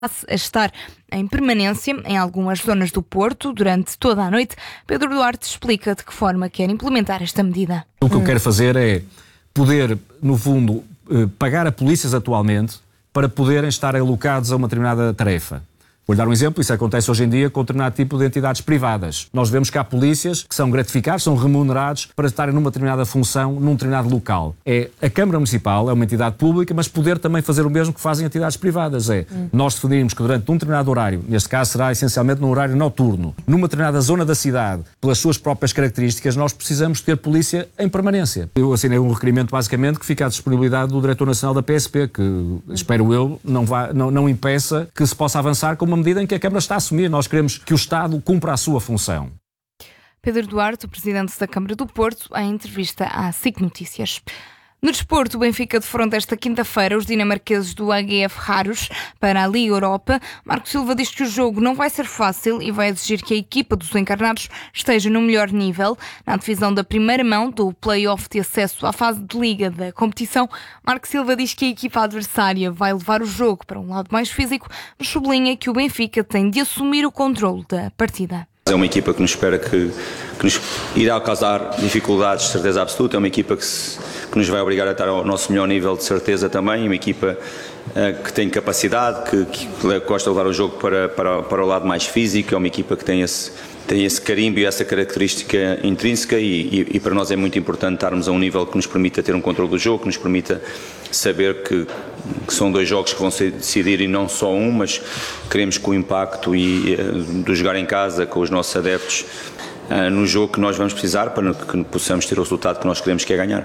a estar em permanência em algumas zonas do Porto durante toda a noite. Pedro Duarte explica de que forma quer implementar esta medida. O que eu quero fazer é poder, no fundo, pagar a polícias atualmente para poderem estar alocados a uma determinada tarefa. Vou-lhe dar um exemplo, isso acontece hoje em dia com determinado tipo de entidades privadas. Nós vemos que há polícias que são gratificados, são remunerados para estarem numa determinada função, num determinado local. A Câmara Municipal é uma entidade pública, mas poder também fazer o mesmo que fazem entidades privadas. Nós definimos que durante um determinado horário, neste caso será essencialmente no horário noturno, numa determinada zona da cidade, pelas suas próprias características, nós precisamos ter polícia em permanência. Eu assinei um requerimento, basicamente, que fica à disponibilidade do Diretor Nacional da PSP, que, espero eu, não impeça que se possa avançar com uma medida em que a Câmara está a assumir. Nós queremos que o Estado cumpra a sua função. Pedro Duarte, o presidente da Câmara do Porto, em entrevista à SIC Notícias. No desporto, o Benfica defronta esta quinta-feira os dinamarqueses do AGF Haros para a Liga Europa. Marco Silva diz que o jogo não vai ser fácil e vai exigir que a equipa dos encarnados esteja no melhor nível. Na divisão da primeira mão do play-off de acesso à fase de liga da competição, Marco Silva diz que a equipa adversária vai levar o jogo para um lado mais físico, mas sublinha que o Benfica tem de assumir o controle da partida. É uma equipa que nos espera que nos irá causar dificuldades, de certeza absoluta. É uma equipa que nos vai obrigar a estar ao nosso melhor nível, de certeza também. É uma equipa que tem capacidade, que gosta de levar o jogo para o lado mais físico. É uma equipa que tem esse carimbo e essa característica intrínseca e para nós é muito importante estarmos a um nível que nos permita ter um controle do jogo, que nos permita saber que são dois jogos que vão se decidir e não só um, mas queremos que o impacto do jogar em casa com os nossos adeptos no jogo que nós vamos precisar para que possamos ter o resultado que nós queremos, que é ganhar.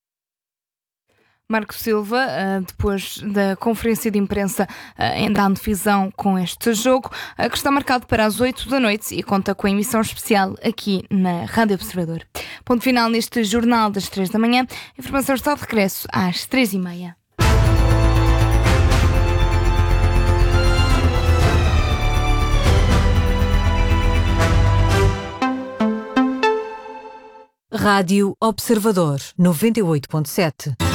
Marco Silva, depois da conferência de imprensa da antevisão com este jogo, que está marcado para as 8 da noite e conta com a emissão especial aqui na Rádio Observador. Ponto final neste jornal das 3 da manhã. A informação está de regresso às 3h30. Rádio Observador 98.7